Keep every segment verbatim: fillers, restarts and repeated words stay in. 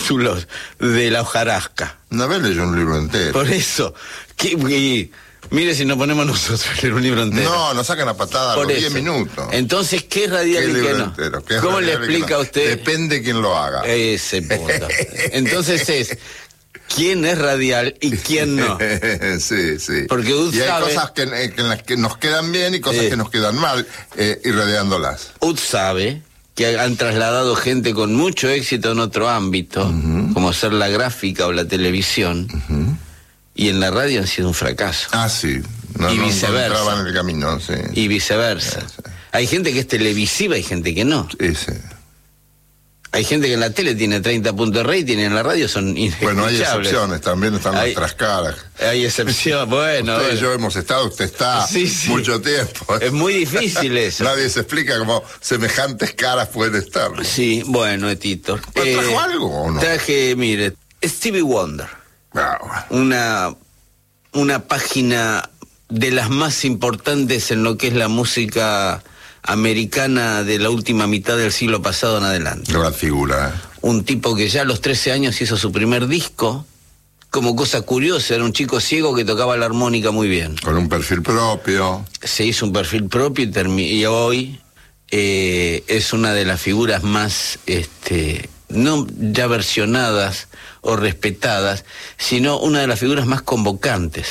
capítulos de La hojarasca. Una vez leyó un libro entero. Por eso, que, que, mire si nos ponemos nosotros a leer un libro entero. No, nos sacan a patada a los diez minutos. Entonces, ¿qué es radial ¿Qué y libro qué no? entero? ¿Qué es ¿Cómo le radial y qué explica no? a usted? Depende quién lo haga. Ese punto. Entonces es, ¿quién es radial y quién no? Sí, sí. Porque Ud y hay sabe, cosas que, eh, que, en las que nos quedan bien y cosas eh, que nos quedan mal, eh, irradiándolas. Ud sabe que han trasladado gente con mucho éxito en otro ámbito, uh-huh. como ser la gráfica o la televisión, uh-huh. y en la radio han sido un fracaso. Ah, sí. No, y no viceversa. En el camino, sí. Y viceversa. Sí, sí. Hay gente que es televisiva y gente que no. Sí, sí. Hay gente que en la tele tiene treinta puntos de rating y en la radio son inescuchables. Bueno, hay excepciones, también están hay, nuestras caras. Hay excepciones, bueno. Usted bueno. y yo hemos estado, usted está sí, sí. mucho tiempo. Es muy difícil eso. Nadie se explica cómo semejantes caras pueden estar. Sí, bueno, Tito. ¿Trajo eh, algo o no? Traje, mire, Stevie Wonder. Ah, bueno. Una, una página de las más importantes en lo que es la música americana de la última mitad del siglo pasado en adelante. Gran figura. ¿eh? Un tipo que ya a los trece años hizo su primer disco. Como cosa curiosa, era un chico ciego que tocaba la armónica muy bien. Con un perfil propio. Se hizo un perfil propio y, termi- y hoy eh, es una de las figuras más, este, no ya versionadas o respetadas, sino una de las figuras más convocantes.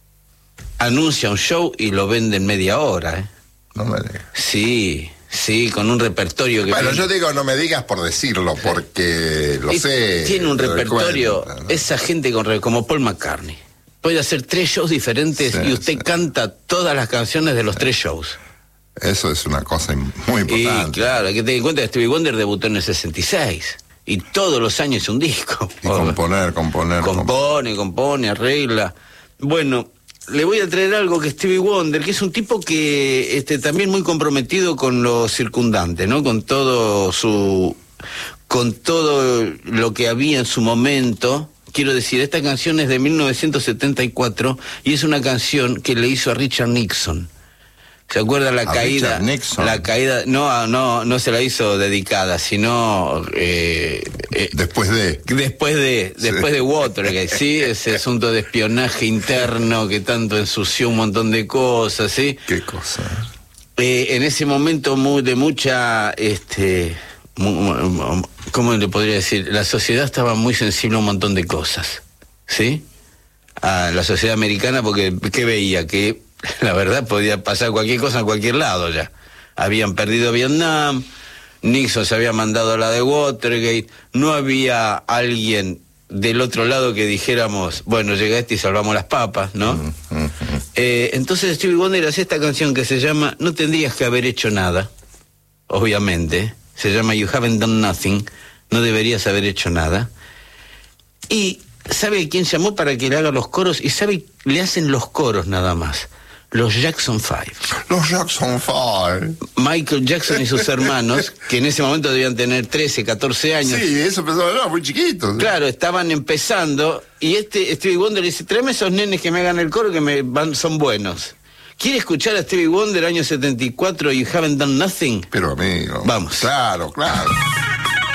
Anuncia un show y lo vende en media hora, ¿eh? No me digas. Sí, sí, con un repertorio que... Bueno, yo digo, no me digas por decirlo, porque lo y sé. Tiene un repertorio, cuenta, ¿no? Esa gente con, como Paul McCartney. Puede hacer tres shows diferentes sí, y usted sí. canta todas las canciones de los sí. tres shows. Eso es una cosa muy importante. Y claro, hay que tener en cuenta que Stevie Wonder debutó en el sesenta y seis. Y todos los años es un disco. Y componer, componer. Compone, compone, arregla. Bueno... Le voy a traer algo que Stevie Wonder, que es un tipo que este, también muy comprometido con lo circundante, ¿no? Con todo su, con todo lo que había en su momento. Quiero decir, esta canción es de mil novecientos setenta y cuatro y es una canción que le hizo a Richard Nixon. ¿Se acuerda la a caída? Richard Nixon. La caída, no, no, no se la hizo dedicada, sino eh, eh, después de, después de, sí. después de Watergate, sí, ese asunto de espionaje interno que tanto ensució un montón de cosas, sí. ¿Qué cosa? Eh, en ese momento muy, de mucha, este, muy, ¿cómo le podría decir? La sociedad estaba muy sensible a un montón de cosas, sí. A la sociedad americana porque ¿qué veía? Que la verdad podía pasar cualquier cosa en cualquier lado ya. Habían perdido Vietnam, Nixon se había mandado a la de Watergate, no había alguien del otro lado que dijéramos, bueno, llega este y salvamos las papas, ¿no? Uh, uh, uh. Eh, entonces Stevie Wonder hace esta canción que se llama No tendrías que haber hecho nada, obviamente, se llama You Haven't Done Nothing, no deberías haber hecho nada. Y ¿sabe quién llamó para que le haga los coros? Y sabe, le hacen los coros nada más. Los Jackson Five. Los Jackson Five. Michael Jackson y sus hermanos, que en ese momento debían tener trece, catorce años. Sí, eso empezó, no, muy chiquitos. Claro, estaban empezando, y este Stevie Wonder le dice, tráeme esos nenes que me hagan el coro, que me van, son buenos. ¿Quiere escuchar a Stevie Wonder, año setenta y cuatro, You Haven't Done Nothing? Pero amigo. Vamos. Claro, claro.